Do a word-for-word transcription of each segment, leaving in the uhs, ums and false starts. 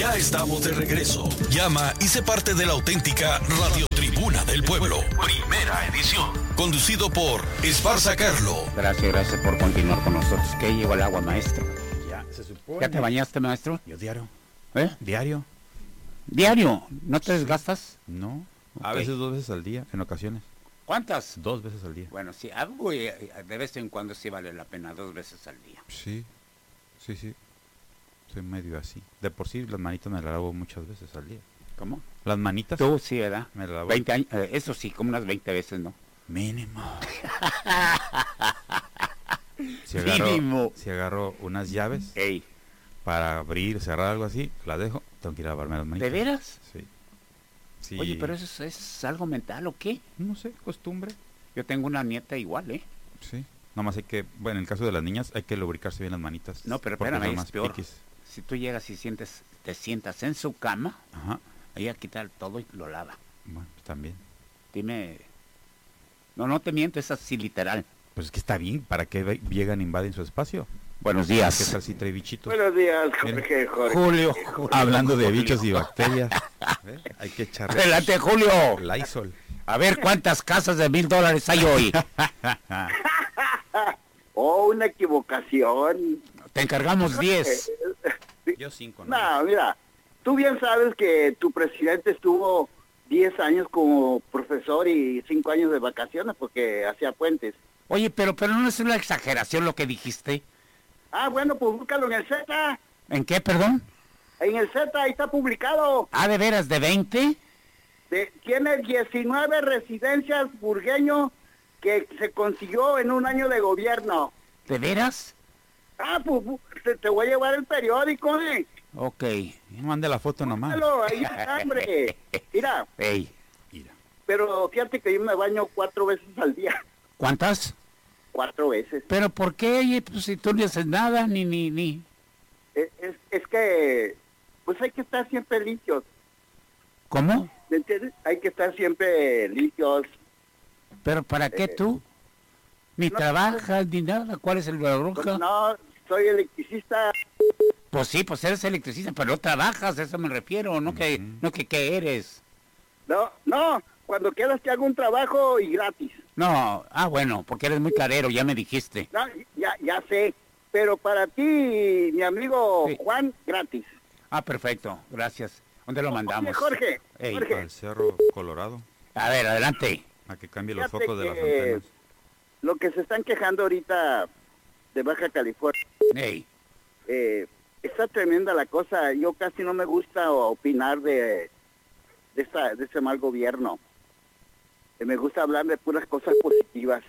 Ya estamos de regreso. Llama y sé parte de la auténtica Radio Tribuna del Pueblo. Primera edición. Conducido por Esparza Carlo. Gracias, gracias por continuar con nosotros. ¿Qué llegó el agua, maestro? Ya, se supone. ¿Ya te bañaste, maestro? Yo diario. ¿Eh? ¿Diario? ¿Diario? ¿No te desgastas? No. Ok. A veces dos veces al día, en ocasiones. ¿Cuántas? Dos veces al día. Bueno, sí, algo eh, de vez en cuando sí vale la pena, dos veces al día. Sí, sí, sí. Soy medio así. De por sí las manitas me las lavo muchas veces al día. ¿Cómo? Las manitas Tú sí, ¿verdad? me las lavo. veinte años, eh, eso sí, como unas veinte veces, ¿no? Mínimo. Si agarro, Mínimo. si agarro unas llaves Ey, para abrir, cerrar algo así, las dejo, tengo que ir a lavarme las manitas. ¿de veras? Sí. Sí. Oye, pero eso es, es algo mental, ¿o qué? No sé, costumbre. Yo tengo una nieta igual, ¿eh? Sí. Nomás hay que, bueno, en el caso de las niñas, hay que lubricarse bien las manitas. No, pero porque espérame, son es más peor. piquis. Si tú llegas y sientes, te sientas en su cama, Ajá. ella quita todo y lo lava. Bueno, pues también. Dime... No, no te miento, es así literal. Pues es que está bien, ¿para qué ve- llegan e invaden su espacio? Buenos ¿Qué días. tal si trae bichitos? Buenos días, Mira. Jorge, Jorge. Julio. Hablando de bichos y bacterias, ¿ve? Hay que echarle Adelante, Julio. Lysol. A ver cuántas casas de mil dólares hay hoy. Oh, una equivocación. Te encargamos diez. Yo cinco, ¿no? No, mira, tú bien sabes que tu presidente estuvo diez años como profesor y cinco años de vacaciones porque hacía puentes. Oye, pero, pero no es una exageración lo que dijiste. Ah, bueno, pues búscalo en el Z. ¿En qué, perdón? En el Z, ahí está publicado. Ah, ¿de veras, de veinte? De- tiene diecinueve residencias burgueño que se consiguió en un año de gobierno. ¿De veras? Ah, pues bu- te, te voy a llevar el periódico, eh. Ok. No mande la foto nomás. Búscalo, ahí está, hombre. Mira, Ey, Mira. pero fíjate que yo me baño cuatro veces al día. ¿cuántas? Cuatro veces. ¿Pero por qué? Oye, pues si tú no haces nada, ni, ni, ni... Es, es, es que, pues hay que estar siempre limpios. ¿Cómo? ¿Me entiendes? Hay que estar siempre limpios. ¿Pero para qué tú? Ni no, trabajas, ni nada. ¿Cuál es el la Pues bruja? no, soy electricista. Pues sí, pues eres electricista, pero no trabajas, a eso me refiero, no que, Ujú. no que qué eres. No, no, cuando quieras que haga un trabajo y gratis. No, ah, bueno, porque eres muy carero, ya me dijiste. No, ya, ya sé. Pero para ti, mi amigo Sí. Juan, gratis. Ah, perfecto, gracias. ¿Dónde lo mandamos? Oye, Jorge, Ey, Jorge. Al Cerro Colorado, a ver, adelante. a que cambie los Fíjate focos de las que- antenas. Lo que se están quejando ahorita de Baja California, Ey, eh, está tremenda la cosa. Yo casi no me gusta opinar de, de, esta, de ese mal gobierno. Eh, me gusta hablar de puras cosas positivas.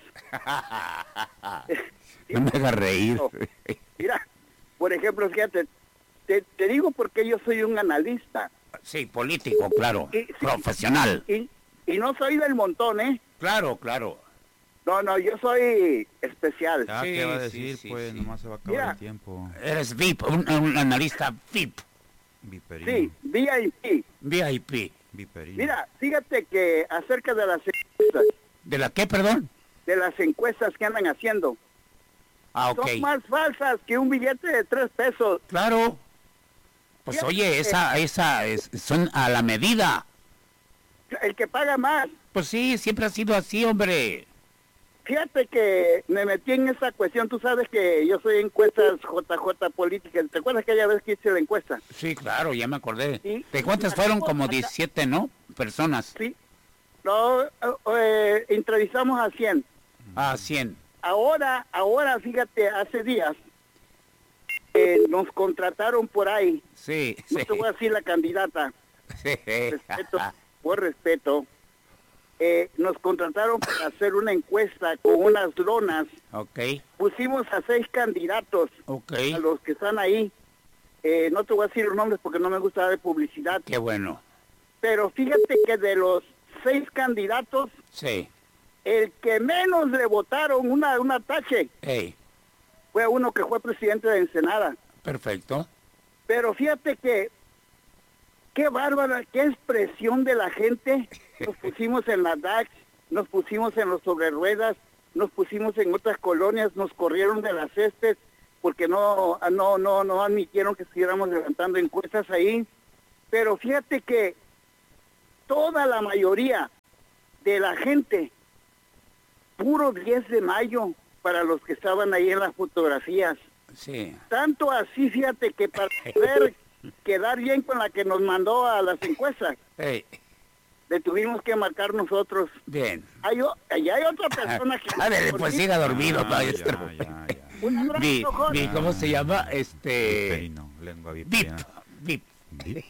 no me hagas reír. No. Mira, por ejemplo, fíjate, te, te digo porque yo soy un analista. Sí, político, claro, Y- sí. profesional. Y, y no soy del montón, ¿eh? Claro, claro. No, no, yo soy especial. Ya, Sí, ¿qué va a sí, decir? sí, Pues sí. nomás se va a acabar Mira. el tiempo. Eres V I P, un, un analista V I P, Viperino. Sí, V I P. V I P. Viperino. Mira, fíjate que acerca de las encuestas, ¿De la qué, perdón? de las encuestas que andan haciendo, Ah, ok. son más falsas que un billete de tres pesos. Claro. Pues Fíjate oye, que- esa, esa, es, son a la medida. El que paga más. Pues sí, siempre ha sido así, hombre. Fíjate que me metí en esa cuestión. Tú sabes que yo soy encuestas J J Políticas. ¿Te acuerdas aquella vez que hice la encuesta? Sí, claro, ya me acordé. Sí. ¿De cuántas fueron? Como diecisiete, ¿no? Personas. Sí. No, eh, eh, entrevistamos a cien. Ah, cien. Ahora, ahora, fíjate, hace días eh, nos contrataron por ahí. Sí, No sí. te voy a decir la candidata. sí. Respeto, por respeto. Eh, nos contrataron para hacer una encuesta con unas lonas. Ok, Pusimos a seis candidatos, ok. a los que están ahí. Eh, no te voy a decir los nombres porque no me gusta dar publicidad. Qué bueno. Pero fíjate que de los seis candidatos, Sí. el que menos le votaron una, una tache Ey, fue uno que fue presidente de Ensenada. perfecto. Pero fíjate que, qué bárbara, qué expresión de la gente. Nos pusimos en la D A X, nos pusimos en los sobre ruedas, nos pusimos en otras colonias, nos corrieron de las cestes porque no, no, no, no admitieron que estuviéramos levantando encuestas ahí. Pero fíjate que toda la mayoría de la gente, puro diez de mayo para los que estaban ahí en las fotografías. Sí. Tanto así, fíjate, que para poder quedar bien con la que nos mandó a las encuestas, Hey. le tuvimos que marcar nosotros. Bien. Hay, o- y hay otra persona que... A ver, pues siga dormido, Ah, maestro. ya, ya, ya. Un abrazo, Mi, Jorge. mi- ¿cómo se llama? Este... Viperino, lengua Vip. viperina. Vip. Vip,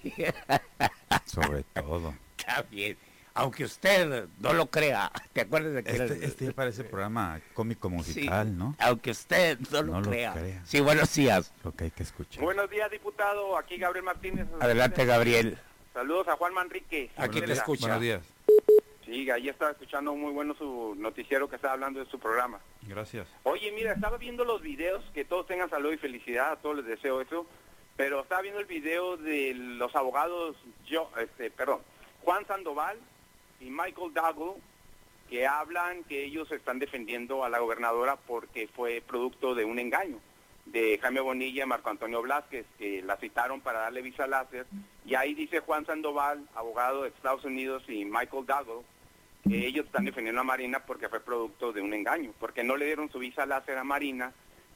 sobre todo. Está bien. Aunque usted no lo crea, ¿te acuerdas de que era- Este, este ya parece programa cómico Sí, musical, ¿no? Aunque usted no lo No lo crea. crea. Sí, buenos días. Lo que hay que escuchar. Buenos días, diputado. Aquí Gabriel Martínez. Adelante, Gabriel. Saludos a Juan Manrique. Aquí te Buenos escucha. Buenos días. Sí, ahí estaba escuchando muy bueno su noticiero que estaba hablando de su programa. Gracias. Oye, mira, estaba viendo los videos, que todos tengan salud y felicidad, a todos les deseo eso, pero estaba viendo el video de los abogados, yo, este, perdón, Juan Sandoval y Michael Daggle, que hablan que ellos están defendiendo a la gobernadora porque fue producto de un engaño de Jaime Bonilla y Marco Antonio Blázquez, que la citaron para darle visa láser, y ahí dice Juan Sandoval, abogado de Estados Unidos, y Michael Daggle, que ellos están defendiendo a Marina porque fue producto de un engaño, porque no le dieron su visa láser a Marina,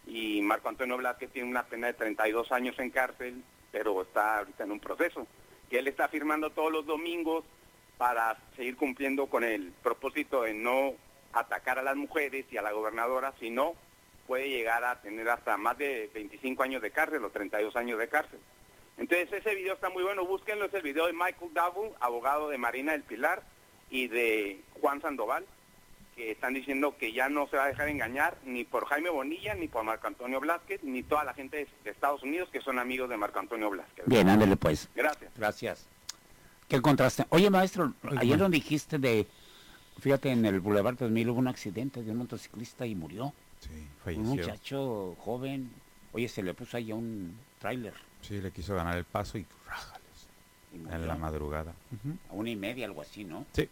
y Marco Antonio Blázquez tiene una pena de treinta y dos años en cárcel, pero está ahorita en un proceso, que él está firmando todos los domingos para seguir cumpliendo con el propósito de no atacar a las mujeres y a la gobernadora, sino puede llegar a tener hasta más de veinticinco años de cárcel o treinta y dos años de cárcel. Entonces ese video está muy bueno, búsquenlo, es el video de Michael Daggle, abogado de Marina del Pilar, y de Juan Sandoval, que están diciendo que ya no se va a dejar engañar ni por Jaime Bonilla, ni por Marco Antonio Blázquez, ni toda la gente de, de Estados Unidos que son amigos de Marco Antonio Blázquez. Bien, ándale pues. Gracias. Gracias. ¿Qué contraste? Oye, maestro, Oye, ayer bueno. donde dijiste de... Fíjate, en el Boulevard dos mil hubo un accidente de un motociclista y murió. Sí, Un falleció. muchacho joven. Oye, se le puso ahí a un tráiler. Sí, le quiso ganar el paso y rájales. Y murió. En la madrugada. Ujú. A una y media, algo así, ¿no? Sí,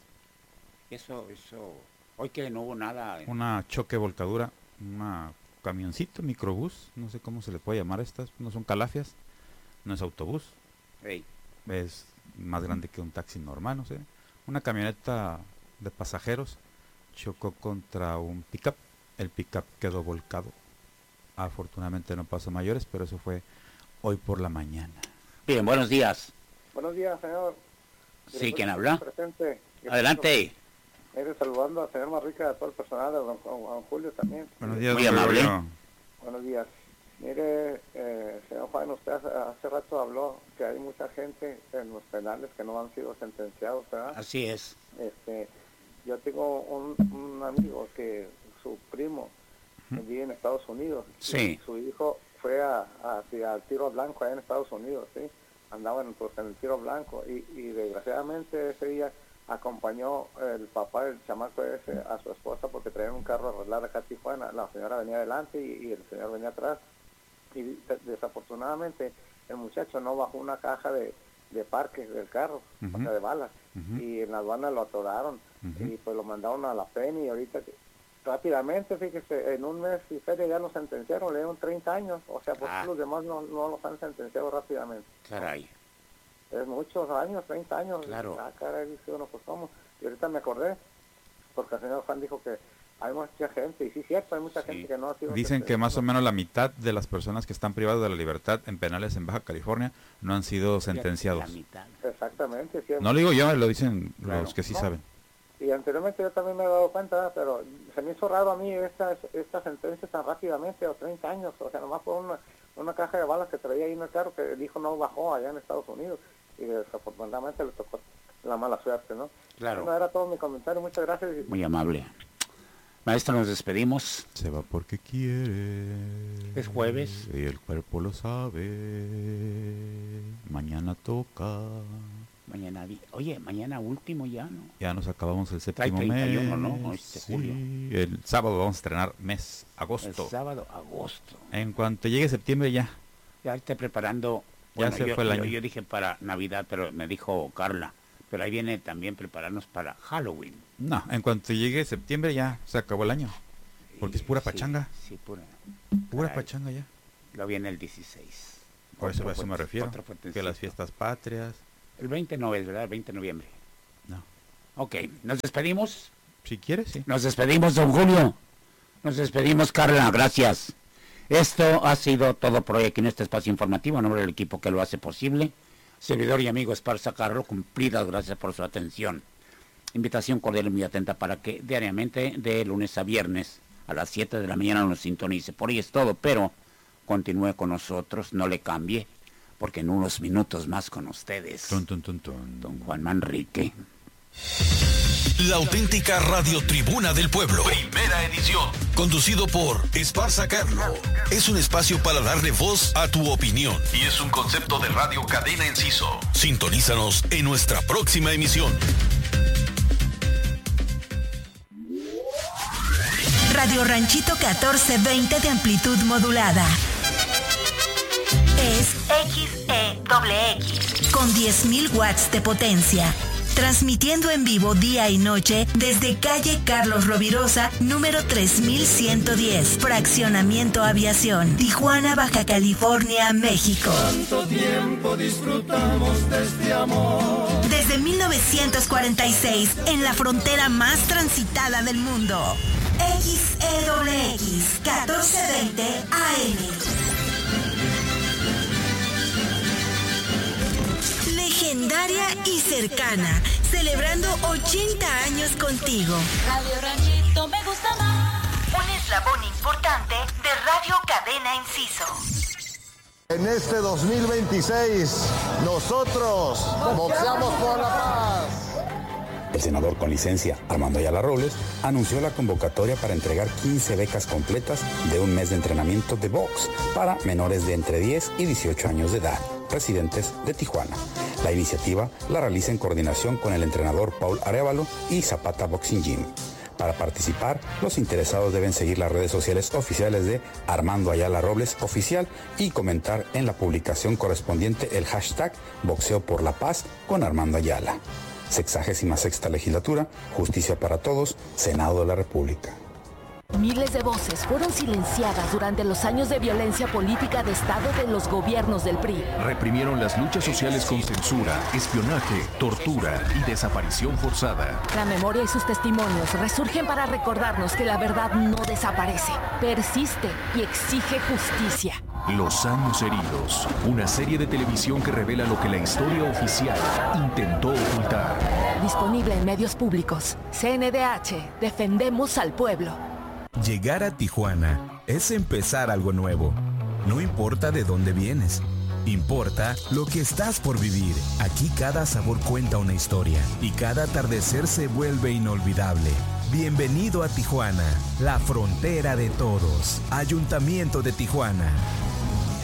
Eso, eso... Hoy que no hubo nada... en- una choque volcadura, una camioncito, microbús, no sé cómo se le puede llamar a estas, no son calafias, no es autobús, Ey, es más grande que un taxi normal, no sé. Una camioneta de pasajeros chocó contra un pickup, el pickup quedó volcado. Afortunadamente no pasó mayores, pero eso fue hoy por la mañana. Bien, buenos días. Buenos días, señor. Sí, ¿quién habla? Presente. Adelante. Mire, saludando al señor Marrica, a todo el personal, a don, a don Julio también. Buenos días, Muy don amable. Gregorio. Buenos días. Mire, eh, señor Juan, usted hace, hace rato habló que hay mucha gente en los penales que no han sido sentenciados, ¿verdad? Así es. Este, yo tengo un, un amigo que su primo vive en Estados Unidos. Sí. Y su hijo fue a, a, hacia el tiro blanco allá en Estados Unidos, ¿sí? Andaban pues, en el tiro blanco y, y desgraciadamente ese día acompañó el papá del chamaco ese a su esposa porque traían un carro a arreglar acá a Tijuana. La señora venía adelante y, y el señor venía atrás. Y de- desafortunadamente el muchacho no bajó una caja de, de parque del carro, Ujú. o sea, de balas. Ujú. Y en la aduana lo atoraron Ujú. y pues lo mandaron a la Penny y ahorita que- rápidamente, fíjese, en un mes y feria ya lo sentenciaron, le dieron treinta años, o sea, por Ah. los demás no, no los han sentenciado rápidamente. Caray. Es muchos años, treinta años. Claro. Ah, caray, dice uno, pues cómo. Y ahorita me acordé, porque el señor Juan dijo que hay mucha gente, y sí, cierto, hay mucha Sí. gente que no ha sido Dicen que más o sentenciada. menos la mitad de las personas que están privadas de la libertad en penales en Baja California no han sido La sentenciados. mitad. Exactamente, sí. No lo digo yo, lo dicen Claro. los que sí No. saben. Y anteriormente yo también me he dado cuenta, ¿verdad? Pero se me hizo raro a mí esta, esta sentencia tan rápidamente, o treinta años, o sea, nomás por una, una caja de balas que traía ahí en el carro que el hijo no bajó allá en Estados Unidos, y desafortunadamente le tocó la mala suerte, ¿no? Claro. Bueno, era todo mi comentario, muchas gracias. y- Muy amable. Maestro, nos despedimos. Se va porque quiere. Es jueves. Y el cuerpo lo sabe. Mañana toca. Mañana, vi- oye, mañana último ya, ¿no? Ya nos acabamos el Trae séptimo treinta y uno, mes. ¿no? Este Sí, julio. el sábado vamos a estrenar mes, El agosto. sábado, agosto. En cuanto llegue septiembre ya. Ya esté preparando. Ya se yo, fue el yo- año. yo dije para Navidad, pero me dijo Carla. Pero ahí viene también prepararnos para Halloween. No, en cuanto llegue septiembre ya se acabó el año. Porque es pura Sí, pachanga. Sí, pura. Pura Caray. pachanga ya. Lo viene el dieciséis. Por eso, Otro a eso me fuerte- refiero. otro Que fuertecito. las fiestas patrias, El veinte no es, ¿verdad? El veinte de noviembre. No. Ok, ¿nos despedimos? Si quieres, sí. Nos despedimos, don Julio. Nos despedimos, Carla, gracias. Esto ha sido todo por hoy aquí en este espacio informativo, a nombre del equipo que lo hace posible. Servidor y amigo Esparza Carlos, cumplidas gracias por su atención. Invitación cordial y muy atenta para que diariamente, de lunes a viernes, a las siete de la mañana nos sintonice. Por hoy es todo, pero continúe con nosotros, no le cambie, porque en unos minutos más con ustedes, Tun, tun, tun, tun. don Juan Manrique. La auténtica radiotribuna del pueblo. Primera edición. Conducido por Esparza Carlo. Es un espacio para darle voz a tu opinión. Y es un concepto de Radio Cadena Enciso. Sintonízanos en nuestra próxima emisión. Radio Ranchito catorce veinte de amplitud modulada. Es X E X con diez mil watts de potencia. Transmitiendo en vivo día y noche desde calle Carlos Rovirosa, número tres mil ciento diez, Fraccionamiento Aviación, Tijuana, Baja California, México. ¿Cuánto tiempo disfrutamos de este amor? Desde mil novecientos cuarenta y seis, en la frontera más transitada del mundo. X E X, catorce veinte A M. Legendaria y cercana, celebrando ochenta años contigo. Radio Ranchito me gusta más. Un eslabón importante de Radio Cadena Enciso. En este dos mil veintiséis, nosotros boxeamos por la paz. El senador con licencia, Armando Ayala Robles, anunció la convocatoria para entregar quince becas completas de un mes de entrenamiento de box para menores de entre diez y dieciocho años de edad, residentes de Tijuana. La iniciativa la realiza en coordinación con el entrenador Paul Arévalo y Zapata Boxing Gym. Para participar, los interesados deben seguir las redes sociales oficiales de Armando Ayala Robles Oficial y comentar en la publicación correspondiente el hashtag Boxeo por la Paz con Armando Ayala. Sexagésima sexta legislatura, Justicia para Todos, Senado de la República. Miles de voces fueron silenciadas durante los años de violencia política de Estado de los gobiernos del P R I. Reprimieron las luchas sociales con censura, espionaje, tortura y desaparición forzada. La memoria y sus testimonios resurgen para recordarnos que la verdad no desaparece, persiste y exige justicia. Los años heridos, una serie de televisión que revela lo que la historia oficial intentó ocultar. Disponible en medios públicos. C N D H, defendemos al pueblo. Llegar a Tijuana es empezar algo nuevo. No importa de dónde vienes, importa lo que estás por vivir. Aquí cada sabor cuenta una historia y cada atardecer se vuelve inolvidable. Bienvenido a Tijuana, la frontera de todos. Ayuntamiento de Tijuana.